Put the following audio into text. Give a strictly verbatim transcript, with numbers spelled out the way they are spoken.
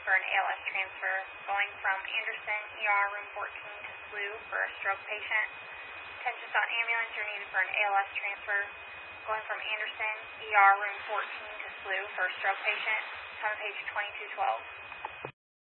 for an A L S transfer going from Anderson E R room fourteen to S L U for a stroke patient. Attention sought ambulance, you're needed for an A L S transfer going from Anderson E R room fourteen to S L U for a stroke patient. Time of page twenty-two twelve.